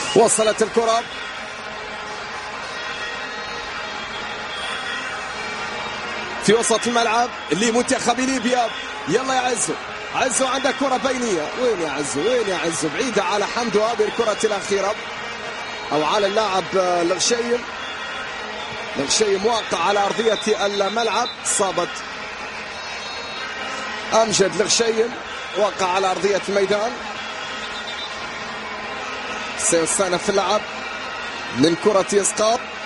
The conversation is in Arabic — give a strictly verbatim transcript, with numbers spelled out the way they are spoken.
وصلت الكرة في وسط الملعب لمنتخب ليبيا. يلا يا عزو، عزو عندك كرة بينية. وين يا عزو؟ وين يا عزو؟ بعيدة على حمدو هذه الكرة الأخيرة، أو على اللاعب الغشيم. الغشيم واقع على أرضية الملعب، صابت أمجد الغشيم، واقع على أرضية الميدان. سيستأنف في اللعب من كرة إسقاط.